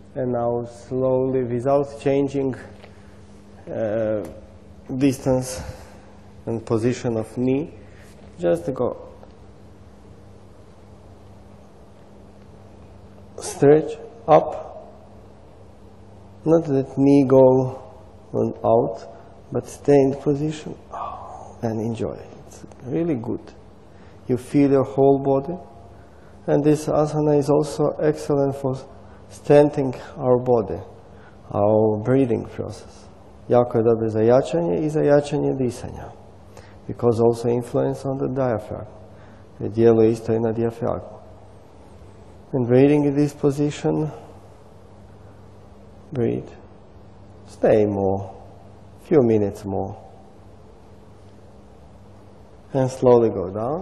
And now slowly, without changing distance and position of knee, just go. Stretch up. Not let knee go out, but stay in position and enjoy. It's really good. You feel your whole body. And this asana is also excellent for strengthening our body, our breathing process. Jako je dobro za jačanje I za jačanje disanja. Because also influence on the diaphragm. Jer djeluje isto I na diafragmu. And breathing in this position, breathe. Stay more, few minutes more. And slowly go down.